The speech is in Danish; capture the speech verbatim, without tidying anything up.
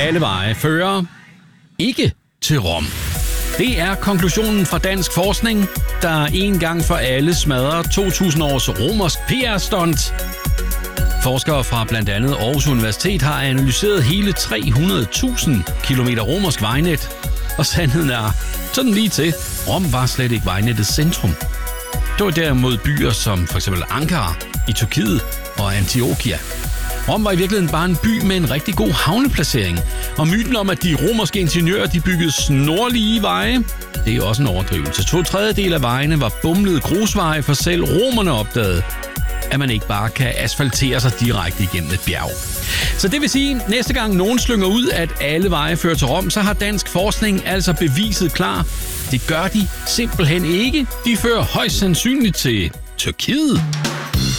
alle veje fører ikke til Rom. Det er konklusionen fra dansk forskning, der en gang for alle smadrer to tusind års romersk P R-stunt. Forskere fra blandt andet Aarhus Universitet har analyseret hele tre hundrede tusind kilometer romersk vejnet. Og sandheden er sådan lige til, Rom var slet ikke vejnettets centrum. Det var derimod byer som f.eks. Ankara i Tyrkiet og Antiochia. Rom var i virkeligheden bare en by med en rigtig god havneplacering. Og myten om, at de romerske ingeniører de byggede snorlige veje, det er også en overdrivelse. To tredjedel af vejene var bumlede grusveje, for selv romerne opdagede, at man ikke bare kan asfaltere sig direkte igennem et bjerg. Så det vil sige, at næste gang nogen slynger ud, at alle veje fører til Rom, så har dansk forskning altså beviset klar. Det gør de simpelthen ikke. De fører højst sandsynligt til Tyrkiet.